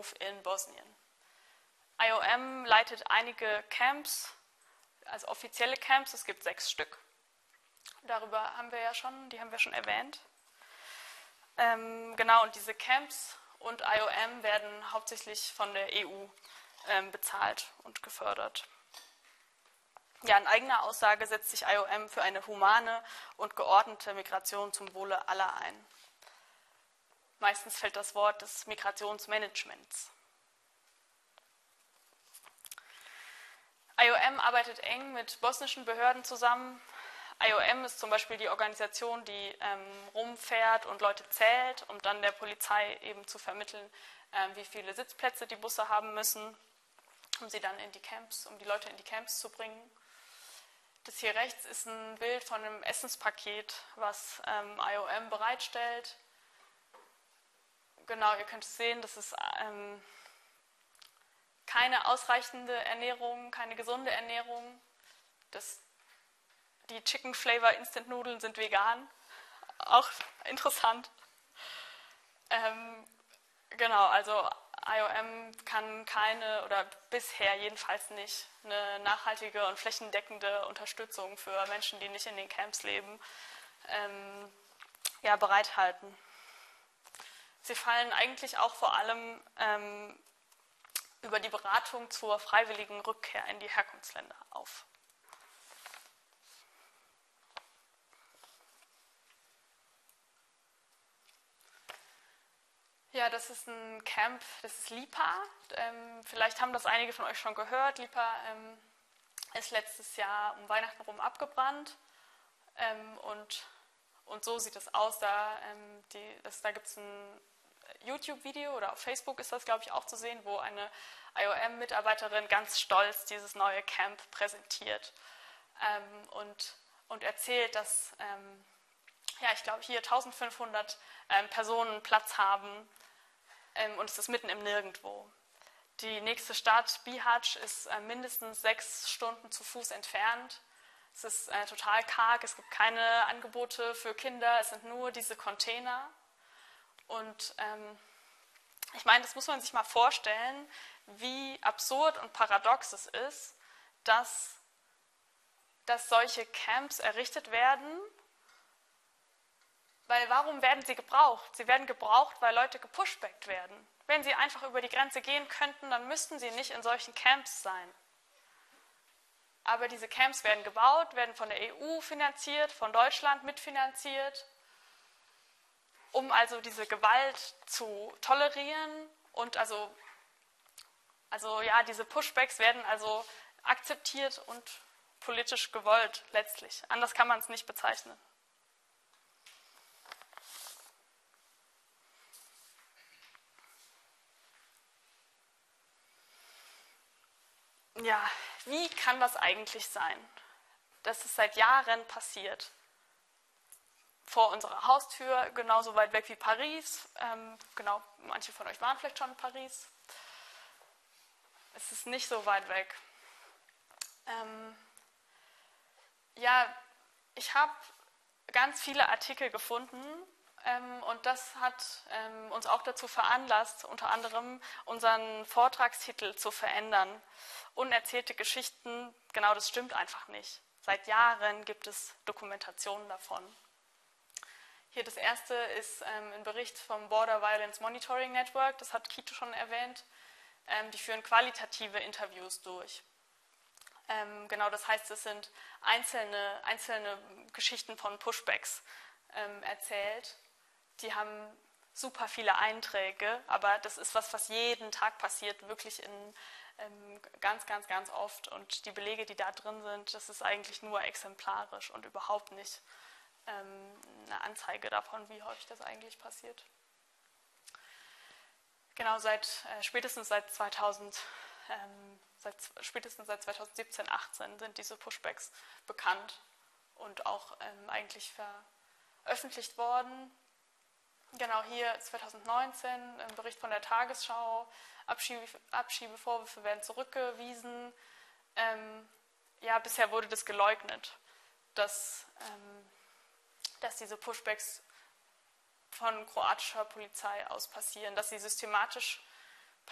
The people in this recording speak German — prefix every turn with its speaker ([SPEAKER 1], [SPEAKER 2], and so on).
[SPEAKER 1] Bahnhof in Bosnien. IOM leitet einige Camps, also offizielle Camps, es gibt 6 Stück. Darüber haben wir ja schon, die haben wir schon erwähnt. Genau, und diese Camps und IOM werden hauptsächlich von der EU bezahlt und gefördert. Ja, in eigener Aussage setzt sich IOM für eine humane und geordnete Migration zum Wohle aller ein. Meistens fällt das Wort des Migrationsmanagements. IOM arbeitet eng mit bosnischen Behörden zusammen. IOM ist zum Beispiel die Organisation, die rumfährt und Leute zählt, um dann der Polizei eben zu vermitteln, wie viele Sitzplätze die Busse haben müssen, um sie dann in die Camps, um die Leute in die Camps zu bringen. Das hier rechts ist ein Bild von einem Essenspaket, was IOM bereitstellt. Genau, ihr könnt es sehen, das ist keine ausreichende Ernährung, keine gesunde Ernährung. Die Chicken Flavor Instant Nudeln sind vegan, auch interessant. Genau, also IOM kann keine, oder bisher jedenfalls nicht, eine nachhaltige und flächendeckende Unterstützung für Menschen, die nicht in den Camps leben, bereithalten. Sie fallen eigentlich auch vor allem über die Beratung zur freiwilligen Rückkehr in die Herkunftsländer auf. Ja, das ist ein Camp, das ist Lipa. Vielleicht haben das einige von euch schon gehört. Lipa ist letztes Jahr um Weihnachten rum abgebrannt. Und so sieht es aus. Da gibt es ein YouTube-Video, oder auf Facebook ist das, glaube ich, auch zu sehen, wo eine IOM-Mitarbeiterin ganz stolz dieses neue Camp präsentiert und erzählt, dass ich glaube, hier 1500 Personen Platz haben, und es ist mitten im Nirgendwo. Die nächste Stadt, Bihać, ist mindestens 6 Stunden zu Fuß entfernt. Es ist total karg, es gibt keine Angebote für Kinder, es sind nur diese Container. Und ich meine, das muss man sich mal vorstellen, wie absurd und paradox es ist, dass solche Camps errichtet werden. Weil warum werden sie gebraucht? Sie werden gebraucht, weil Leute gepushbackt werden. Wenn sie einfach über die Grenze gehen könnten, dann müssten sie nicht in solchen Camps sein. Aber diese Camps werden gebaut, werden von der EU finanziert, von Deutschland mitfinanziert, um also diese Gewalt zu tolerieren. Und diese Pushbacks werden also akzeptiert und politisch gewollt letztlich. Anders kann man es nicht bezeichnen. Ja, wie kann das eigentlich sein, dass es seit Jahren passiert? Vor unserer Haustür, genauso weit weg wie Paris. Genau, manche von euch waren vielleicht schon in Paris. Es ist nicht so weit weg. Ich habe ganz viele Artikel gefunden, und das hat uns auch dazu veranlasst, unter anderem unseren Vortragstitel zu verändern. Unerzählte Geschichten, genau, das stimmt einfach nicht. Seit Jahren gibt es Dokumentationen davon. Hier das erste ist ein Bericht vom Border Violence Monitoring Network, das hat Kito schon erwähnt. Die führen qualitative Interviews durch. Genau, das heißt, es sind einzelne Geschichten von Pushbacks erzählt. Die haben super viele Einträge, aber das ist was jeden Tag passiert, wirklich ganz, ganz, ganz oft. Und die Belege, die da drin sind, das ist eigentlich nur exemplarisch und überhaupt nicht eine Anzeige davon, wie häufig das eigentlich passiert. Genau, spätestens seit 2017, 18 sind diese Pushbacks bekannt und auch eigentlich veröffentlicht worden. Genau, hier 2019 ein Bericht von der Tagesschau, Abschiebevorwürfe werden zurückgewiesen. Bisher wurde das geleugnet, dass diese Pushbacks von kroatischer Polizei aus passieren, dass sie systematisch